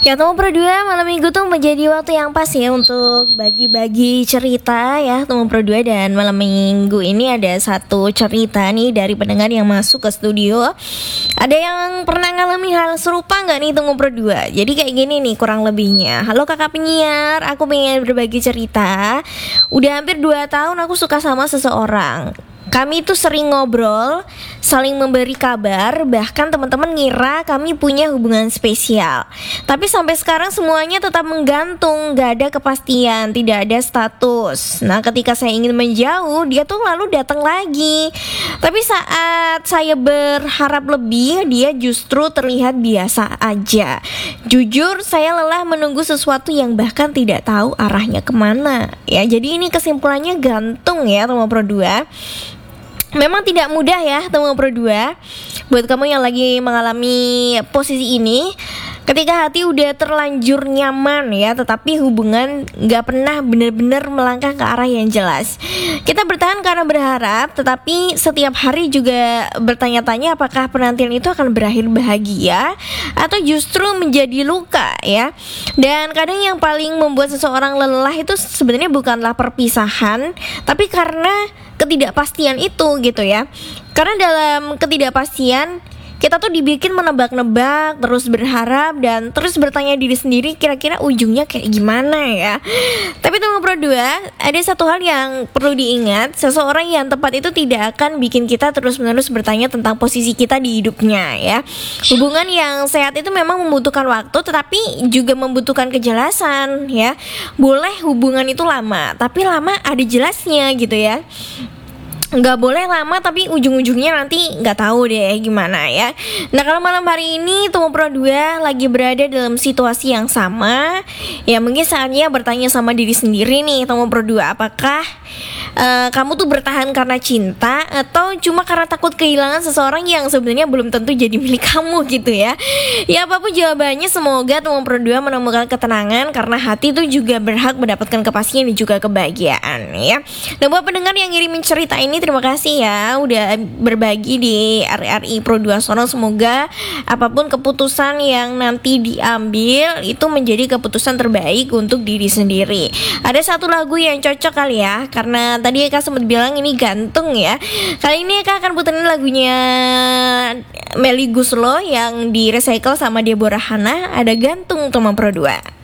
Ya Tomo Pro 2, malam minggu tuh menjadi waktu yang pas ya untuk bagi-bagi cerita ya Tomo Pro 2. Dan malam minggu ini ada satu cerita nih dari pendengar yang masuk ke studio. Ada yang pernah ngalami hal serupa gak nih Tomo Pro 2? Jadi kayak gini nih kurang lebihnya. Halo kakak penyiar, aku pengen berbagi cerita. Udah hampir 2 tahun aku suka sama seseorang. Kami tuh sering ngobrol, saling memberi kabar, bahkan teman-teman ngira kami punya hubungan spesial. Tapi sampai sekarang semuanya tetap menggantung, gak ada kepastian, tidak ada status. Nah ketika saya ingin menjauh, dia tuh lalu datang lagi. Tapi saat saya berharap lebih, dia justru terlihat biasa aja. Jujur saya lelah menunggu sesuatu yang bahkan tidak tahu arahnya kemana. Ya jadi ini kesimpulannya gantung ya Tomo Pro 2. Memang tidak mudah ya Tomo Pro 2. Buat kamu yang lagi mengalami posisi ini, ketika hati udah terlanjur nyaman ya, tetapi hubungan gak pernah benar-benar melangkah ke arah yang jelas. Kita bertahan karena berharap, tetapi setiap hari juga bertanya-tanya apakah penantian itu akan berakhir bahagia atau justru menjadi luka ya. Dan kadang yang paling membuat seseorang lelah itu sebenarnya bukanlah perpisahan, tapi karena ketidakpastian itu gitu ya. Karena dalam ketidakpastian kita tuh dibikin menebak-nebak, terus berharap dan terus bertanya diri sendiri kira-kira ujungnya kayak gimana ya. Tapi Tomo Pro 2, ada satu hal yang perlu diingat, seseorang yang tepat itu tidak akan bikin kita terus-menerus bertanya tentang posisi kita di hidupnya ya. Hubungan yang sehat itu memang membutuhkan waktu, tetapi juga membutuhkan kejelasan ya. Boleh hubungan itu lama, tapi lama ada jelasnya gitu ya. Nggak boleh lama tapi ujung-ujungnya nanti nggak tahu deh gimana ya. Nah kalau malam hari ini Tomo Pro 2 lagi berada dalam situasi yang sama, ya mungkin saatnya bertanya sama diri sendiri nih Tomo Pro 2, apakah kamu tuh bertahan karena cinta atau cuma karena takut kehilangan seseorang yang sebenarnya belum tentu jadi milik kamu gitu ya. Ya apapun jawabannya, semoga Tomo Pro 2 menemukan ketenangan, karena hati itu juga berhak mendapatkan kepastian dan juga kebahagiaan ya. Dan buat pendengar yang ngirimin cerita ini, terima kasih ya udah berbagi di RRI Pro 2 Sono. Semoga apapun keputusan yang nanti diambil itu menjadi keputusan terbaik untuk diri sendiri. Ada satu lagu yang cocok kali ya, karena tadi Kak sempat bilang ini gantung ya. Kali ini Kak akan puterin lagunya Melly Goeslaw yang di recycle sama Deborah Hana, ada Gantung Tomo Pro 2.